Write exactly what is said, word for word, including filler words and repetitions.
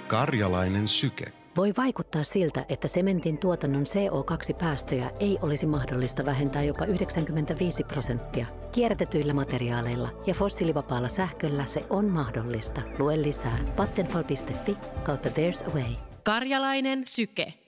Karjalainen syke. Voi vaikuttaa siltä, että sementin tuotannon C O kaksi -päästöjä ei olisi mahdollista vähentää jopa yhdeksänkymmentäviisi prosenttia. Kierrätetyillä materiaaleilla ja fossiilivapaalla sähköllä se on mahdollista. Lue lisää vattenfall piste fi kautta There's a way. Karjalainen syke.